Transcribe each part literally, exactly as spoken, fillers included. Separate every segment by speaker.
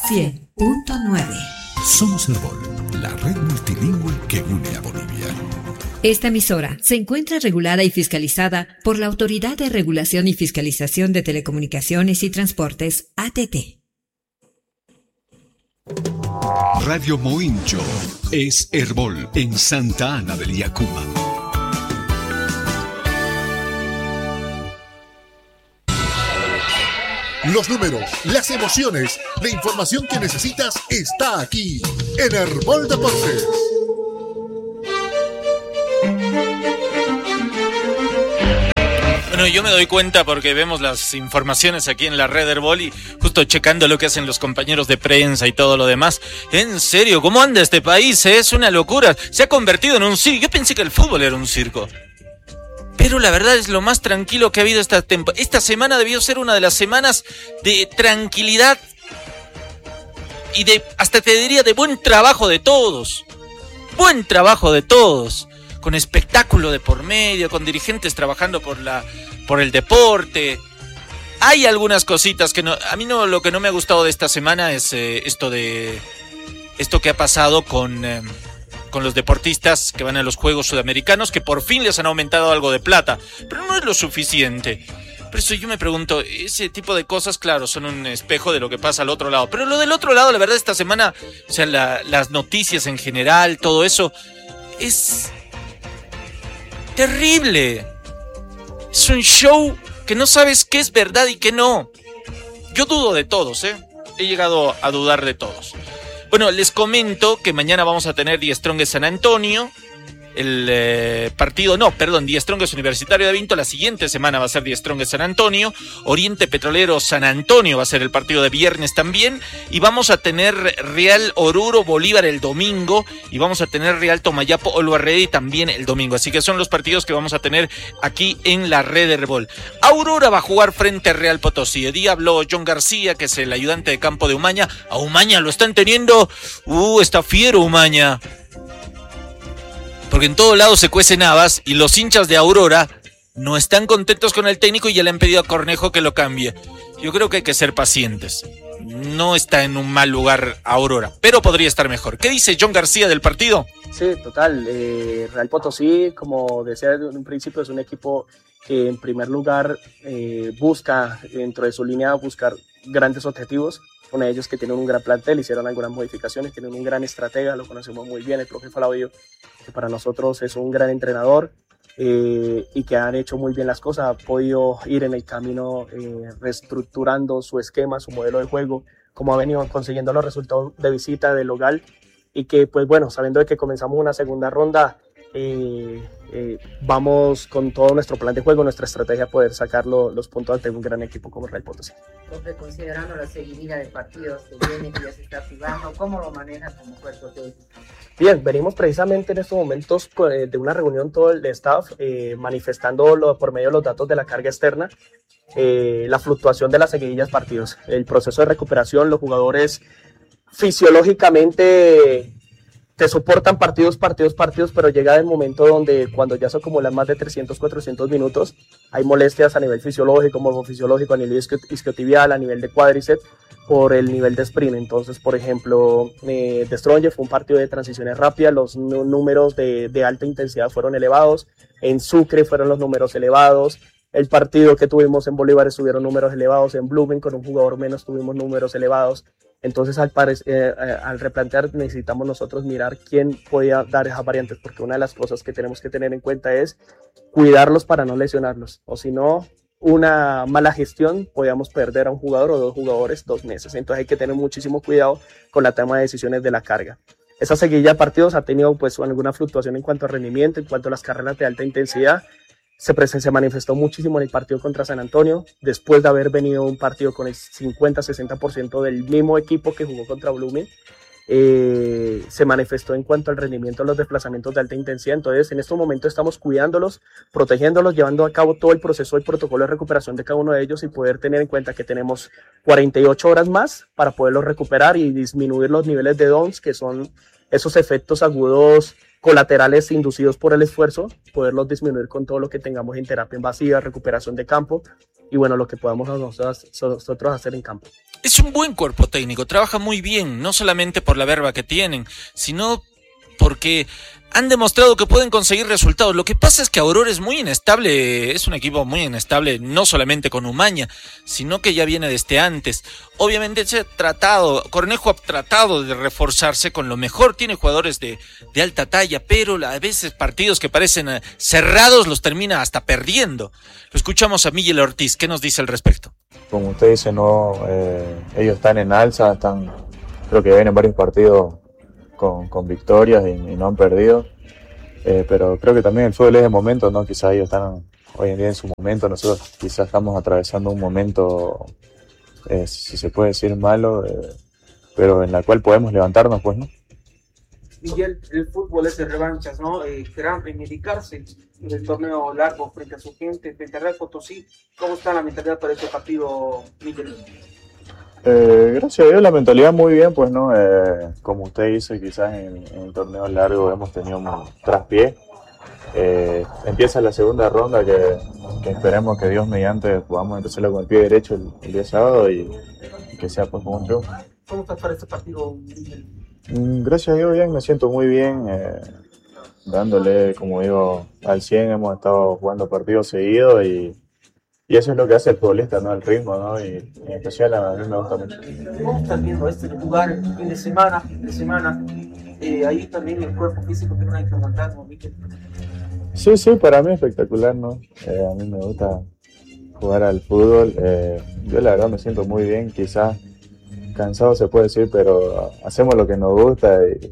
Speaker 1: cien punto nueve.
Speaker 2: Somos Herbol, la red multilingüe que une a Bolivia.
Speaker 1: Esta emisora se encuentra regulada y fiscalizada por la Autoridad de Regulación y Fiscalización de Telecomunicaciones y Transportes, A T T.
Speaker 2: Radio Moincho es Herbol en Santa Ana del Yacuma.
Speaker 3: Los números, las emociones, la información que necesitas está aquí en Herbol Deportes.
Speaker 4: Bueno, yo me doy cuenta porque vemos las informaciones aquí en la red Herbol y justo checando lo que hacen los compañeros de prensa y todo lo demás. En serio, ¿cómo anda este país? Es una locura. Se ha convertido en un circo. Yo pensé que el fútbol era un circo. Pero la verdad es lo más tranquilo que ha habido esta temporada. Esta semana debió ser una de las semanas de tranquilidad y de, hasta te diría, de buen trabajo de todos. Buen trabajo de todos. Con espectáculo de por medio, con dirigentes trabajando por la, por el deporte. Hay algunas cositas que no, a mí no, lo que no me ha gustado de esta semana es eh, esto de, esto que ha pasado con, eh, con los deportistas que van a los Juegos Sudamericanos, que por fin les han aumentado algo de plata, pero no es lo suficiente. Por eso yo me pregunto, ese tipo de cosas, claro, son un espejo de lo que pasa al otro lado. Pero lo del otro lado, la verdad, esta semana, o sea, la, las noticias en general, todo eso, es terrible. Es un show que no sabes qué es verdad y qué no. Yo dudo de todos, ¿eh? He llegado a dudar de todos. Bueno, les comento que mañana vamos a tener Die Strongest San Antonio. El eh, partido, no, perdón, Die Strongest Universitario de Vinto. La siguiente semana va a ser Die Strongest San Antonio. Oriente Petrolero San Antonio va a ser el partido de viernes también. Y vamos a tener Real Oruro Bolívar el domingo. Y vamos a tener Real Tomayapo Oluarredi también el domingo. Así que son los partidos que vamos a tener aquí en la red Herbol. Aurora va a jugar frente a Real Potosí. Hoy día habló John García, que es el ayudante de campo de Umaña. A Umaña lo están teniendo. Uh, está fiero Umaña. Porque en todo lado se cuecen habas y los hinchas de Aurora no están contentos con el técnico y ya le han pedido a Cornejo que lo cambie. Yo creo que hay que ser pacientes. No está en un mal lugar Aurora, pero podría estar mejor. ¿Qué dice John García del partido?
Speaker 5: Sí, total. Eh, Real Potosí, como decía en un principio, es un equipo que en primer lugar eh, busca, dentro de su línea, buscar grandes objetivos. Uno de ellos que tienen un gran plantel, hicieron algunas modificaciones, tienen un gran estratega, lo conocemos muy bien, el profe Flavio, que para nosotros es un gran entrenador eh, y que han hecho muy bien las cosas, ha podido ir en el camino eh, reestructurando su esquema, su modelo de juego, como ha venido consiguiendo los resultados de visita del local y que pues bueno, sabiendo de que comenzamos una segunda ronda, eh, eh, vamos con todo nuestro plan de juego, nuestra estrategia a poder sacar lo, los puntos ante un gran equipo como Real Potosí.
Speaker 6: Entonces, considerando la seguidilla de partidos que viene, que ya se está activando, ¿cómo lo manejas como cuerpo técnico?
Speaker 5: Bien, venimos precisamente en estos momentos de una reunión todo el staff eh, manifestando lo, por medio de los datos de la carga externa eh, la fluctuación de las seguidillas partidos, el proceso de recuperación, los jugadores fisiológicamente te soportan partidos, partidos, partidos, pero llega el momento donde cuando ya se acumulan más de trescientos, cuatrocientos minutos, hay molestias a nivel fisiológico, morfofisiológico, a nivel isquiotibial, a nivel de cuádriceps, por el nivel de sprint. Entonces, por ejemplo, eh, de Stronger fue un partido de transiciones rápidas, los n- números de, de alta intensidad fueron elevados, en Sucre fueron los números elevados, el partido que tuvimos en Bolívar estuvieron números elevados, en Blooming con un jugador menos tuvimos números elevados. Entonces, al, pare- eh, eh, al replantear, necesitamos nosotros mirar quién podía dar esas variantes, porque una de las cosas que tenemos que tener en cuenta es cuidarlos para no lesionarlos, o si no, una mala gestión, podíamos perder a un jugador o dos jugadores dos meses. Entonces hay que tener muchísimo cuidado con la toma de decisiones de la carga. Esa seguidilla de partidos ha tenido pues alguna fluctuación en cuanto a rendimiento, en cuanto a las carreras de alta intensidad. Se, se manifestó muchísimo en el partido contra San Antonio, después de haber venido un partido con el cincuenta a sesenta por ciento del mismo equipo que jugó contra Blooming. Eh, se manifestó en cuanto al rendimiento de los desplazamientos de alta intensidad. Entonces en estos momentos estamos cuidándolos, protegiéndolos, llevando a cabo todo el proceso y protocolo de recuperación de cada uno de ellos y poder tener en cuenta que tenemos cuarenta y ocho horas más para poderlos recuperar y disminuir los niveles de downs, que son esos efectos agudos colaterales inducidos por el esfuerzo, poderlos disminuir con todo lo que tengamos en terapia invasiva, recuperación de campo y bueno, lo que podamos nosotros, nosotros hacer en campo.
Speaker 4: Es un buen cuerpo técnico, trabaja muy bien, no solamente por la verba que tienen, sino porque han demostrado que pueden conseguir resultados. Lo que pasa es que Aurora es muy inestable, es un equipo muy inestable, no solamente con Umaña, sino que ya viene desde antes. Obviamente se ha tratado, Cornejo ha tratado de reforzarse con lo mejor, tiene jugadores de, de alta talla, pero a veces partidos que parecen cerrados los termina hasta perdiendo. Lo escuchamos a Miguel Ortiz, ¿qué nos dice al respecto?
Speaker 7: Como usted dice, no, eh, ellos están en alza, están, creo que vienen varios partidos Con, con victorias y, y no han perdido, eh, pero creo que también el fútbol es de momento, ¿no? Quizás ellos están hoy en día en su momento, nosotros quizás estamos atravesando un momento, eh, si se puede decir malo, eh, pero en la cual podemos levantarnos, pues, ¿no?
Speaker 8: Miguel, el fútbol es de revanchas, ¿no? Eh, querrán reivindicarse en el torneo largo frente a su gente, frente a Real Potosí. ¿Cómo está la mentalidad para este partido, Miguel?
Speaker 7: Eh, gracias a Dios la mentalidad muy bien, pues no, eh, como usted dice, quizás en, en el torneo largo hemos tenido un traspié. Eh, empieza la segunda ronda que, que esperemos que Dios mediante podamos empezarla con el pie derecho el, el día sábado y, y que sea pues como un triunfo.
Speaker 8: ¿Cómo está para este partido, Miguel?
Speaker 7: Mm, gracias a Dios bien, me siento muy bien, eh, dándole, como digo, al cien, hemos estado jugando partidos seguidos y Y eso es lo que hace el futbolista, ¿no? El ritmo, ¿no? Y en especial a mí me gusta mucho.
Speaker 8: ¿Cómo estás viendo este lugar fin de semana, fin de semana? Eh, ahí también el cuerpo físico que no hay que aguantar, ¿no, Miguel?
Speaker 7: Sí, sí, para mí es espectacular, ¿no? Eh, a mí me gusta jugar al fútbol. Eh, yo la verdad me siento muy bien, quizás cansado se puede decir, pero hacemos lo que nos gusta y,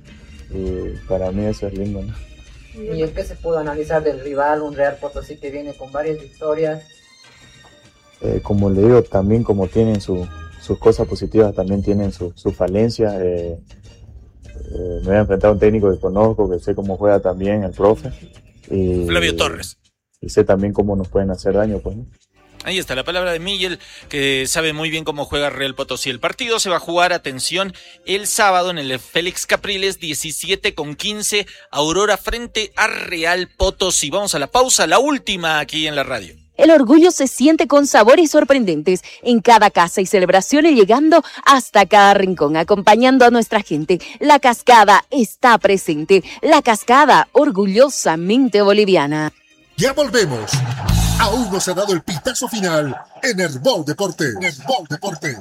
Speaker 7: y para mí eso es lindo, ¿no?
Speaker 6: ¿Y el que se pudo analizar del rival, un Real Potosí que viene con varias victorias?
Speaker 7: Eh, como le digo, también como tienen su, sus cosas positivas, también tienen sus su falencias. Eh, eh, me voy a enfrentar a un técnico que conozco, que sé cómo juega también el profe. Y,
Speaker 4: Flavio Torres.
Speaker 7: Y sé también cómo nos pueden hacer daño, pues, ¿no?
Speaker 4: Ahí está la palabra de Miguel, que sabe muy bien cómo juega Real Potosí. El partido se va a jugar, atención, el sábado en el Félix Capriles, diecisiete con quince, Aurora frente a Real Potosí. Vamos a la pausa, la última aquí en la radio.
Speaker 9: El orgullo se siente con sabores sorprendentes en cada casa y celebraciones, llegando hasta cada rincón, acompañando a nuestra gente. La Cascada está presente. La Cascada, orgullosamente boliviana.
Speaker 3: Ya volvemos. Aún no se ha dado el pitazo final en Herbol Deportes. Herbol Deportes.